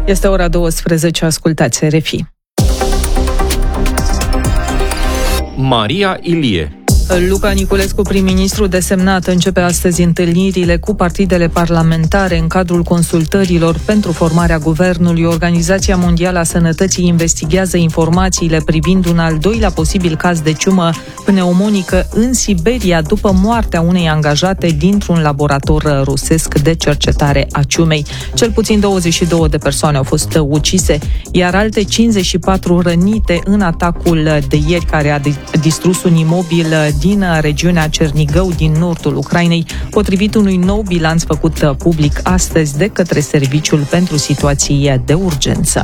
Este ora 12, ascultați RFI. Maria Ilie. Luca Niculescu, prim-ministru desemnat, începe astăzi întâlnirile cu partidele parlamentare în cadrul consultărilor pentru formarea guvernului. Organizația Mondială a Sănătății investigează informațiile privind un al doilea posibil caz de ciumă pneumonică în Siberia după moartea unei angajate dintr-un laborator rusesc de cercetare a ciumei. Cel puțin 22 de persoane au fost ucise, iar alte 54 rănite în atacul de ieri care a distrus un imobil din regiunea Cernigău, din nordul Ucrainei, potrivit unui nou bilanț făcut public astăzi de către Serviciul pentru Situații de Urgență.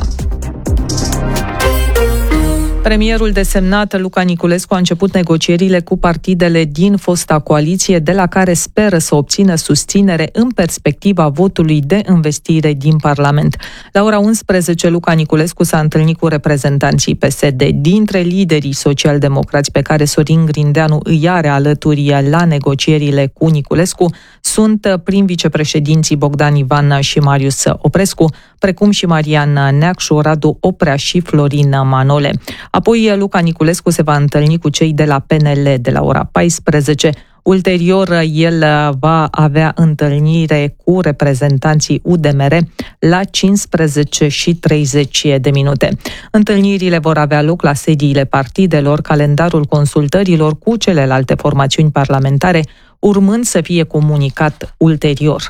Premierul desemnat, Luca Niculescu, a început negocierile cu partidele din fosta coaliție, de la care speră să obțină susținere în perspectiva votului de învestire din Parlament. La ora 11, Luca Niculescu s-a întâlnit cu reprezentanții PSD. Dintre liderii social-democrați pe care Sorin Grindeanu îi are alături la negocierile cu Niculescu sunt prim-vicepreședinții Bogdan Ivan și Marius Oprescu, precum și Marian Neacșu, Radu Oprea și Florin Manole. Apoi Luca Niculescu se va întâlni cu cei de la PNL de la ora 14. Ulterior, el va avea întâlnire cu reprezentanții UDMR la 15:30. Întâlnirile vor avea loc la sediile partidelor, calendarul consultărilor cu celelalte formațiuni parlamentare, urmând să fie comunicat ulterior.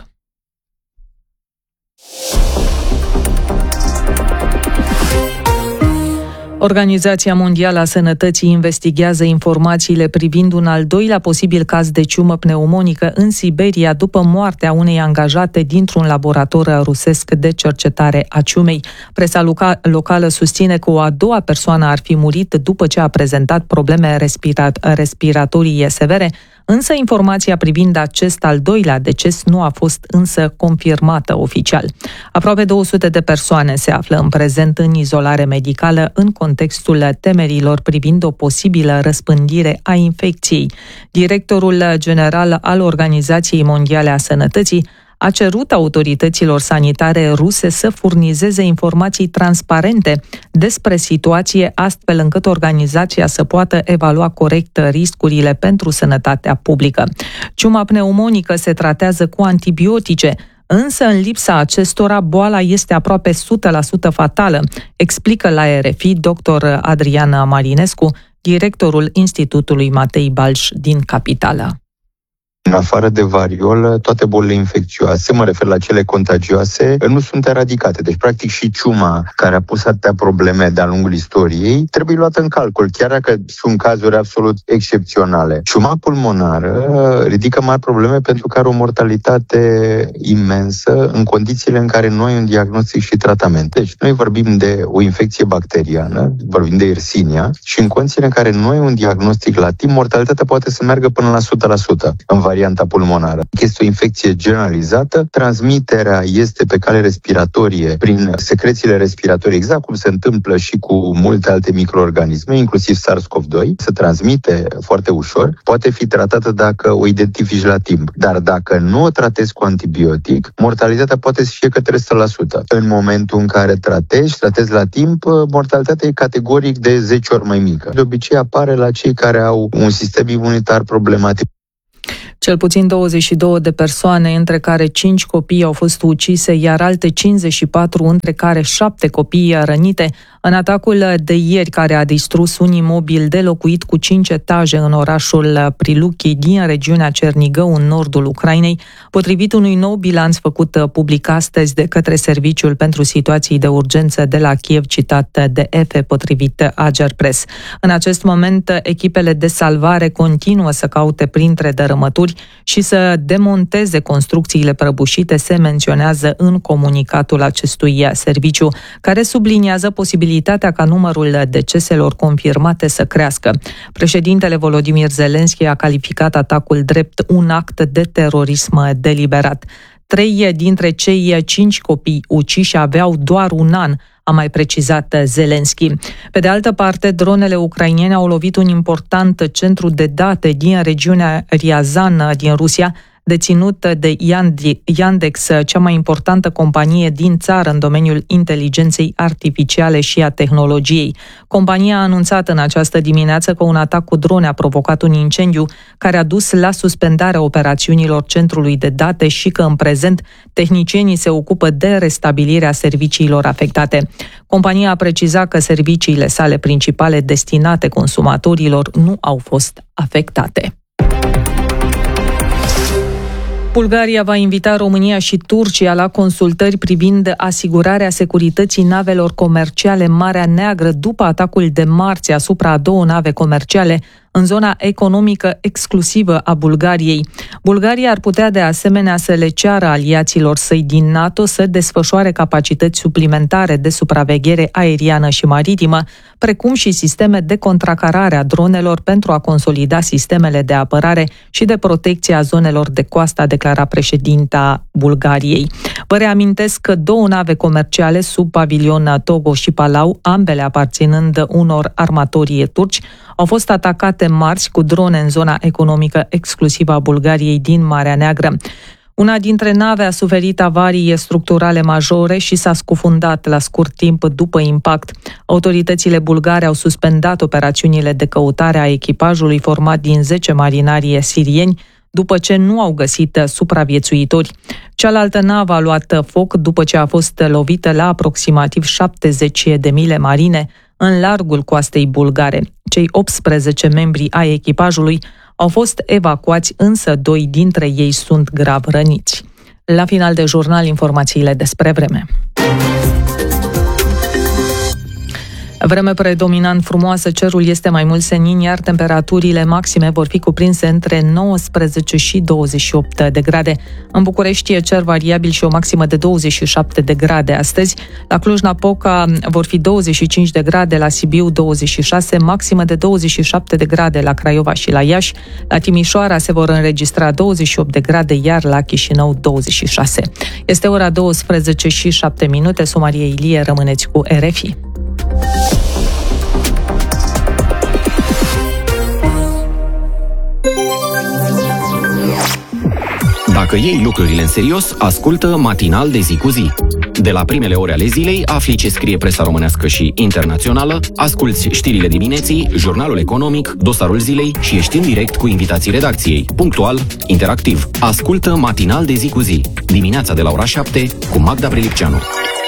Organizația Mondială a Sănătății investigează informațiile privind un al doilea posibil caz de ciumă pneumonică în Siberia după moartea unei angajate dintr-un laborator rusesc de cercetare a ciumei. Presa locală susține că o a doua persoană ar fi murit după ce a prezentat probleme respiratorii severe, însă informația privind acest al doilea deces nu a fost însă confirmată oficial. Aproape 200 de persoane se află în prezent în izolare medicală în contextul temerilor privind o posibilă răspândire a infecției. Directorul general al Organizației Mondiale a Sănătății a cerut autorităților sanitare ruse să furnizeze informații transparente despre situație, astfel încât organizația să poată evalua corect riscurile pentru sănătatea publică. Ciuma pneumonică se tratează cu antibiotice, însă în lipsa acestora boala este aproape 100% fatală, explică la RFI dr. Adrian Marinescu, directorul Institutului Matei Balș din capitală. În afară de variolă, toate bolile infecțioase, mă refer la cele contagioase, nu sunt eradicate. Deci, practic, și ciuma, care a pus atâtea probleme de-a lungul istoriei, trebuie luată în calcul, chiar dacă sunt cazuri absolut excepționale. Ciuma pulmonară ridică mari probleme pentru că are o mortalitate imensă în condițiile în care noi un diagnostic și tratament. Deci, noi vorbim de o infecție bacteriană, vorbim de Yersinia, și în condițiile în care noi un diagnostic la timp, mortalitatea poate să meargă până la 100% în varianta pulmonară. Este o infecție generalizată, transmiterea este pe cale respiratorie, prin secrețiile respiratorii, exact cum se întâmplă și cu multe alte microorganisme, inclusiv SARS-CoV-2, se transmite foarte ușor, poate fi tratată dacă o identifici la timp. Dar dacă nu o tratezi cu antibiotic, mortalitatea poate să fie către 100%. În momentul în care tratezi la timp, mortalitatea e categoric de 10 ori mai mică. De obicei apare la cei care au un sistem imunitar problematic. Cel puțin 22 de persoane, între care 5 copii, au fost ucise, iar alte 54, între care 7 copii rănite, în atacul de ieri care a distrus un imobil de locuit cu 5 etaje în orașul Priluchi din regiunea Cernigău, în nordul Ucrainei, potrivit unui nou bilanț făcut public astăzi de către Serviciul pentru Situații de Urgență de la Kiev, citat de EFE, potrivit Agerpres. În acest moment, echipele de salvare continuă să caute printre dărâmături și să demonteze construcțiile prăbușite, se menționează în comunicatul acestui serviciu, care subliniază posibilitatea ca numărul deceselor confirmate să crească. Președintele Volodymyr Zelensky a calificat atacul drept un act de terorism deliberat. 3 dintre cei 5 copii uciși aveau doar un an, a mai precizat Zelensky. Pe de altă parte, dronele ucrainene au lovit un important centru de date din regiunea Ryazan din Rusia, deținută de Yandex, cea mai importantă companie din țară în domeniul inteligenței artificiale și a tehnologiei. Compania a anunțat în această dimineață că un atac cu drone a provocat un incendiu care a dus la suspendarea operațiunilor centrului de date și că în prezent tehnicienii se ocupă de restabilirea serviciilor afectate. Compania a precizat că serviciile sale principale destinate consumatorilor nu au fost afectate. Bulgaria va invita România și Turcia la consultări privind asigurarea securității navelor comerciale în Marea Neagră după atacul de marți asupra a 2 nave comerciale în zona economică exclusivă a Bulgariei. Bulgaria ar putea de asemenea să le ceară aliaților săi din NATO să desfășoare capacități suplimentare de supraveghere aeriană și maritimă, precum și sisteme de contracarare a dronelor pentru a consolida sistemele de apărare și de protecție a zonelor de coastă, a declarat președinta Bulgariei. Vă reamintesc că 2 nave comerciale sub pavilion Togo și Palau, ambele aparținând unor armatori turci, au fost atacate marți cu drone în zona economică exclusivă a Bulgariei din Marea Neagră. Una dintre nave a suferit avarii structurale majore și s-a scufundat la scurt timp după impact. Autoritățile bulgare au suspendat operațiunile de căutare a echipajului format din 10 marinari sirieni, după ce nu au găsit supraviețuitori. Cealaltă navă a luat foc după ce a fost lovită la aproximativ 70 de mile marine în largul coastei bulgare. Cei 18 membri ai echipajului au fost evacuați, însă 2 dintre ei sunt grav răniți. La final de jurnal, informațiile despre vreme. Vreme predominant frumoasă, cerul este mai mult senin, iar temperaturile maxime vor fi cuprinse între 19 și 28 de grade. În București e cer variabil și o maximă de 27 de grade astăzi. La Cluj-Napoca vor fi 25 de grade, la Sibiu 26, maximă de 27 de grade la Craiova și la Iași. La Timișoara se vor înregistra 28 de grade, iar la Chișinău 26. Este ora 12 și 7 minute. Maria Ilie, rămâneți cu RFI. Dacă iei lucrurile în serios, ascultă Matinal de zi cu zi. De la primele ore ale zilei, afli ce scrie presa românească și internațională, asculți știrile dimineții, jurnalul economic, dosarul zilei și ești în direct cu invitații redacției. Punctual, interactiv. Ascultă Matinal de zi cu zi. Dimineața de la ora 7 cu Magda Prelipceanu.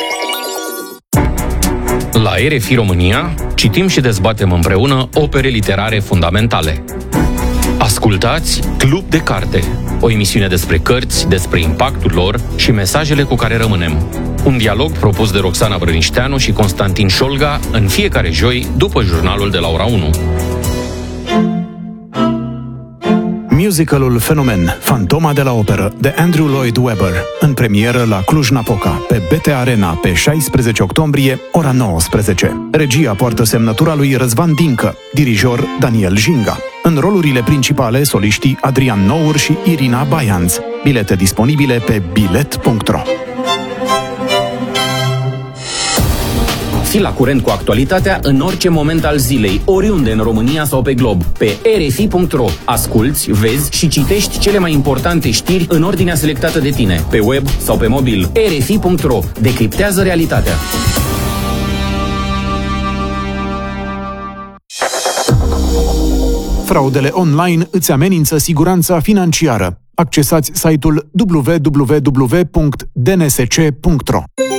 La RFI România citim și dezbatem împreună opere literare fundamentale. Ascultați Club de Carte, o emisiune despre cărți, despre impactul lor și mesajele cu care rămânem. Un dialog propus de Roxana Brănișteanu și Constantin Șolga în fiecare joi după jurnalul de la ora 1. Musicalul Fenomen, Fantoma de la Operă, de Andrew Lloyd Webber, în premieră la Cluj-Napoca, pe BT Arena, pe 16 octombrie, ora 19. Regia poartă semnătura lui Răzvan Dincă, dirijor Daniel Jinga. În rolurile principale, soliștii Adrian Nour și Irina Baianț. Bilete disponibile pe bilet.ro. Fii la curent cu actualitatea în orice moment al zilei, oriunde în România sau pe glob. Pe rfi.ro asculți, vezi și citești cele mai importante știri în ordinea selectată de tine, pe web sau pe mobil. rfi.ro decriptează realitatea. Fraudele online îți amenință siguranța financiară. Accesați site-ul www.dnsc.ro.